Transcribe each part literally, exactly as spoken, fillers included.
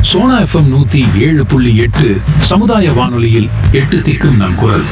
Sona FM நூத்தி ஏழு புள்ளி எட்டு சமுதாய வானொலியில் எட்டு திக்கும் நம் குரல்.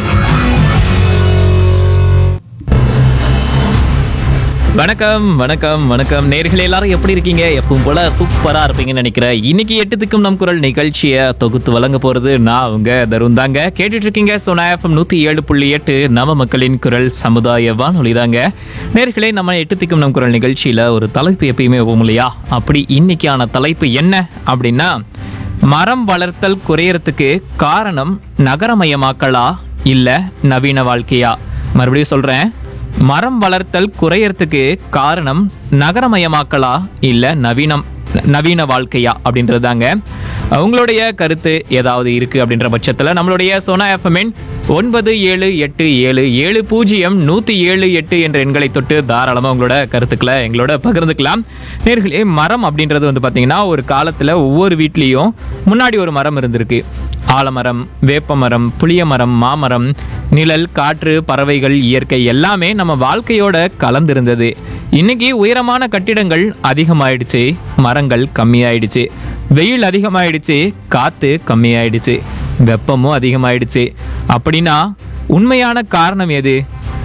வணக்கம் வணக்கம் வணக்கம் நேயர்களே, எல்லாரும் எப்படி இருக்கீங்க? எப்பவும் போல சூப்பரா இருப்பீங்கன்னு நினைக்கிறேன். இன்னைக்கு எட்டு திக்கும் நம் குரல் நிகழ்ச்சியை தொகுத்து வழங்க போறது நான் உங்க தருண் தாங்க. கேட்டுட்டு இருக்கீங்க சோனா எஃப்எம் நூத்தி ஏழு புள்ளி எட்டு நம்ம மக்களின் குரல் சமுதாய வானொலி தாங்க. நேயர்களே, நம்ம எட்டு திக்கும் நம் குரல் நிகழ்ச்சியில ஒரு தலைப்பு எப்பயுமே போகும் இல்லையா? அப்படி இன்னைக்கான தலைப்பு என்ன அப்படின்னா, மரம் வளர்த்தல் குறையறதுக்கு காரணம் நகரமயமாக்கலா இல்ல நவீன வாழ்க்கையா? மறுபடியும் சொல்றேன், மரம் வளர்த்தல் குறையறதுக்கு காரணம் நகரமயமாக்கலா இல்ல நவீனம் நவீன வாழ்க்கையா அப்படின்றது தாங்க. உங்களுடைய கருத்து ஏதாவது இருக்கு அப்படின்ற பட்சத்தில் நம்மளுடைய சோனா எஃப்எம் ஒன்பது ஏழு எட்டு ஏழு ஏழு பூஜ்ஜியம் நூற்றி ஏழு எட்டு என்ற எண்களை தொட்டு தாராளமாக உங்களோட கருத்துக்களை எங்களோட பகிர்ந்துக்கலாம். நேர்களே, மரம் அப்படின்றது வந்து பார்த்தீங்கன்னா ஒரு காலத்தில் ஒவ்வொரு வீட்லேயும் முன்னாடி ஒரு மரம் இருந்திருக்கு. ஆலமரம், வேப்பமரம், புளிய மரம், மாமரம், நிழல், காற்று, பறவைகள், இயற்கை எல்லாமே நம்ம வாழ்க்கையோட கலந்திருந்தது. இன்னைக்கு உயரமான கட்டிடங்கள் அதிகமாயிடுச்சு, மரங்கள் கம்மியாயிடுச்சு, வெயில் அதிகமாயிடுச்சு, காத்து கம்மியாயிடுச்சு, வெப்பமும் அதிகமாயிடுச்சு. அப்படின்னா உண்மையான காரணம் எது?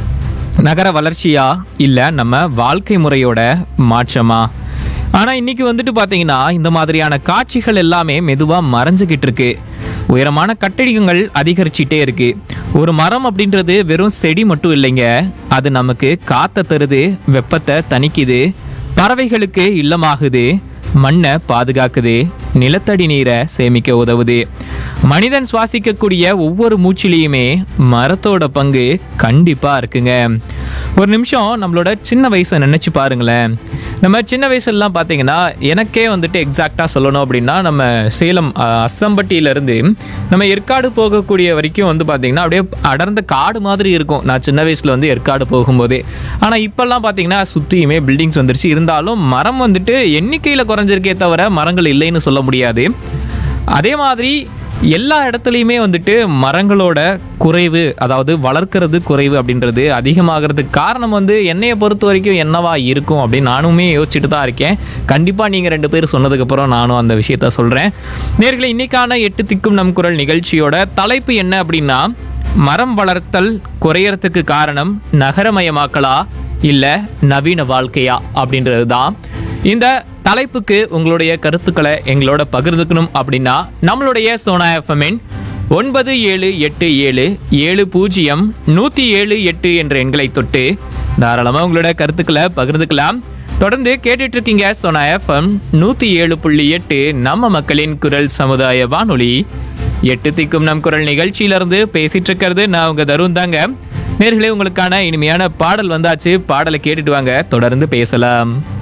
நகர வளர்ச்சியா இல்ல நம்ம வாழ்க்கை முறையோட மாற்றமா? ஆனா இன்னைக்கு வந்துட்டு பாத்தீங்கன்னா இந்த மாதிரியான காட்சிகள் எல்லாமே மெதுவா மறைஞ்சுகிட்டு இருக்கு. உயரமான கட்டிடங்கள் அதிகரிச்சுட்டே இருக்கு. ஒரு மரம் அப்படின்றது வெறும் செடி மட்டும் இல்லைங்க, அது நமக்கு காத்த தருது, வெப்பத்தை தணிக்குது, பறவைகளுக்கு இல்லமாகுது, மண்ணை பாதுகாக்குது, நிலத்தடி நீரை சேமிக்க உதவுது. மனிதன் சுவாசிக்கக்கூடிய ஒவ்வொரு மூச்சிலையுமே மரத்தோட பங்கு கண்டிப்பா இருக்குங்க. ஒரு நிமிஷம் நம்மளோட சின்ன வயசை நினைச்சு பாருங்களேன். நம்ம சின்ன வயசுலாம் பார்த்தீங்கன்னா, எனக்கே வந்துட்டு எக்ஸாக்டாக சொல்லணும் அப்படின்னா, நம்ம சேலம் அஸ்ஸம்பட்டியிலேருந்து நம்ம ஏற்காடு போகக்கூடிய வரைக்கும் வந்து பார்த்திங்கன்னா அப்படியே அடர்ந்த காடு மாதிரி இருக்கும். நான் சின்ன வயசில் வந்து ஏற்காடு போகும்போதே. ஆனால் இப்போல்லாம் பார்த்தீங்கன்னா சுற்றியுமே பில்டிங்ஸ் வந்துருச்சு. இருந்தாலும் மரம் வந்துட்டு எண்ணிக்கையில் குறைஞ்சிருக்கே தவிர மரங்கள் இல்லைன்னு சொல்ல முடியாது. அதே மாதிரி எல்லா இடத்துலையுமே வந்துட்டு மரங்களோட குறைவு, அதாவது வளர்க்கறது குறைவு அப்படின்றது அதிகமாகிறதுக்கு காரணம் வந்து என்னையை பொறுத்த வரைக்கும் என்னவா இருக்கும் அப்படின்னு நானுமே யோசிச்சுட்டு தான் இருக்கேன். கண்டிப்பாக நீங்கள் ரெண்டு பேர் சொன்னதுக்கப்புறம் நானும் அந்த விஷயத்த சொல்கிறேன். நேர்களே, இன்னைக்கான எட்டு திக்கும் நம் குரல் நிகழ்ச்சியோட தலைப்பு என்ன அப்படின்னா, மரம் வளர்த்தல் குறையறதுக்கு காரணம் நகரமயமாக்கலா இல்லை நவீன வாழ்க்கையா அப்படின்றது தான். இந்த தலைப்புக்கு உங்களுடைய கருத்துக்களை எங்களோட பகிர்ந்துக்கணும் அப்படின்னா நம்மளுடைய சோனா எஃப்எம் ஒன்பது ஏழு எட்டு ஏழு ஏழு பூஜ்ஜியம் நூற்றி ஏழு எட்டு என்ற எண்களை தொட்டு தாராளமாக உங்களோட கருத்துக்களை பகிர்ந்துக்கலாம். தொடர்ந்து கேட்டுட்டு இருக்கீங்க சோனா எஃப்எம் நூற்றி ஏழு புள்ளி எட்டு நம்ம மக்களின் குரல் சமுதாய வானொலி. எட்டு திக்கும் நம் குரல் நிகழ்ச்சியிலிருந்து பேசிட்டு இருக்கிறது நான் உங்க தருண் தாங்க. நேர்களே, உங்களுக்கான இனிமையான பாடல் வந்தாச்சு. பாடலை கேட்டுட்டு வாங்க, தொடர்ந்து பேசலாம்.